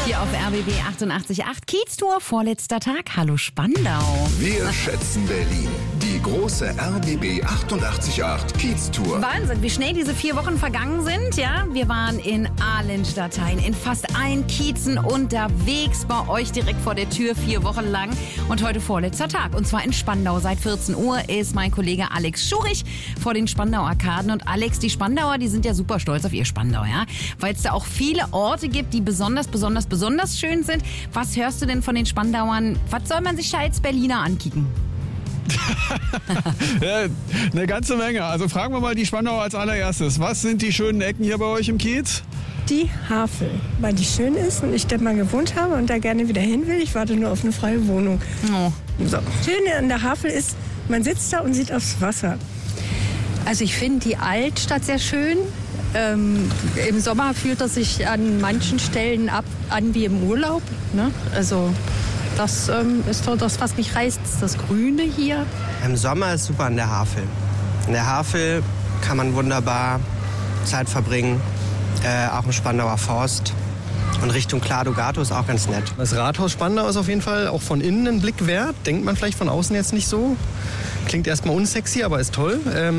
Hier auf RBB 88.8 Kiez-Tour, vorletzter Tag. Hallo Spandau. Wir schätzen Berlin. Die große RBB 88.8 Kiez-Tour. Wahnsinn, wie schnell diese 4 Wochen vergangen sind. Ja, wir waren in allen Stadtteilen, in fast allen Kiezen unterwegs bei euch direkt vor der Tür 4 Wochen lang. Und heute vorletzter Tag. Und zwar in Spandau. Seit 14 Uhr ist mein Kollege Alex Schurich vor den Spandau-Arkaden. Und Alex, die Spandauer, die sind ja super stolz auf ihr Spandau, ja. Weil es da auch viele Orte gibt, die besonders schön sind. Was hörst du denn von den Spandauern? Was soll man sich da als Berliner ankicken? Ja, eine ganze Menge. Also fragen wir mal die Spandauer als allererstes. Was sind die schönen Ecken hier bei euch im Kiez? Die Havel, weil die schön ist und ich da mal gewohnt habe und da gerne wieder hin will. Ich warte nur auf eine freie Wohnung. Oh. So. Schöne an der Havel ist, man sitzt da und sieht aufs Wasser. Also ich finde die Altstadt sehr schön. Im Sommer fühlt er sich an manchen Stellen an wie im Urlaub. Ne? Also das ist doch das, was mich reizt, das Grüne hier. Im Sommer ist super an der Havel. In der Havel kann man wunderbar Zeit verbringen, auch im Spandauer Forst. Und Richtung Kladogato ist auch ganz nett. Das Rathaus Spandau ist auf jeden Fall auch von innen ein Blick wert. Denkt man vielleicht von außen jetzt nicht so. Klingt erstmal unsexy, aber ist toll.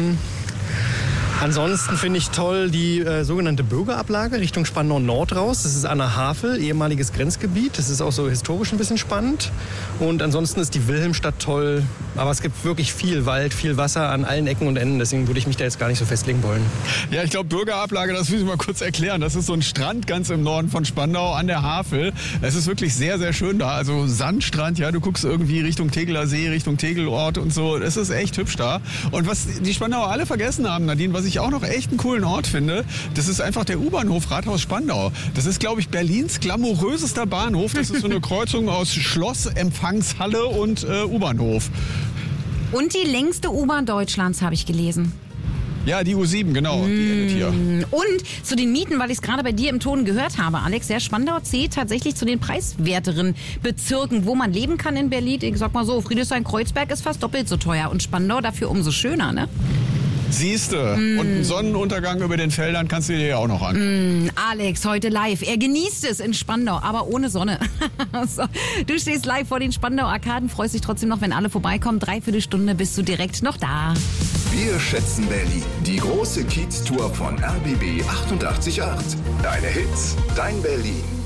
Ansonsten finde ich toll die sogenannte Bürgerablage Richtung Spandau Nord raus. Das ist an der Havel, ehemaliges Grenzgebiet. Das ist auch so historisch ein bisschen spannend. Und ansonsten ist die Wilhelmstadt toll. Aber es gibt wirklich viel Wald, viel Wasser an allen Ecken und Enden. Deswegen würde ich mich da jetzt gar nicht so festlegen wollen. Ja, ich glaube, Bürgerablage, das will ich mal kurz erklären. Das ist so ein Strand ganz im Norden von Spandau an der Havel. Es ist wirklich sehr, sehr schön da. Also Sandstrand, ja, du guckst irgendwie Richtung Tegeler See, Richtung Tegelort und so. Es ist echt hübsch da. Und was die Spandauer alle vergessen haben, Nadine, was ich auch noch echt einen coolen Ort finde, das ist einfach der U-Bahnhof Rathaus Spandau. Das ist, glaube ich, Berlins glamourösester Bahnhof. Das ist so eine Kreuzung aus Schloss, Empfangshalle und U-Bahnhof. Und die längste U-Bahn Deutschlands, habe ich gelesen. Ja, die U7, genau. Die endet hier. Und zu den Mieten, weil ich es gerade bei dir im Ton gehört habe, Alex, ja, Spandau zählt tatsächlich zu den preiswerteren Bezirken, wo man leben kann in Berlin. Ich sag mal so, Friedrichshain-Kreuzberg ist fast doppelt so teuer und Spandau dafür umso schöner, ne? Siehste. Und einen Sonnenuntergang über den Feldern kannst du dir ja auch noch an. Alex, heute live. Er genießt es in Spandau, aber ohne Sonne. So, du stehst live vor den Spandau-Arkaden, freust dich trotzdem noch, wenn alle vorbeikommen. 3/4 Stunde bist du direkt noch da. Wir schätzen Berlin. Die große Kiez-Tour von RBB 88.8. Deine Hits, dein Berlin.